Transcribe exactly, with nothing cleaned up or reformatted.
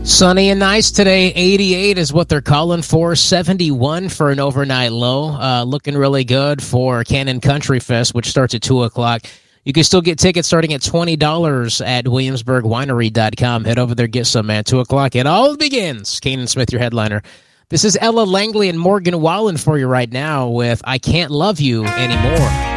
Sunny and nice today. eighty-eight is what they're calling for. seventy-one for an overnight low. Uh, looking really good for Cannon Country Fest, which starts at two o'clock. You can still get tickets starting at twenty dollars at williamsburg winery dot com. Head over there, get some, man. two o'clock, it all begins. Kanan Smith, your headliner. This is Ella Langley and Morgan Wallen for you right now with I Can't Love You Anymore.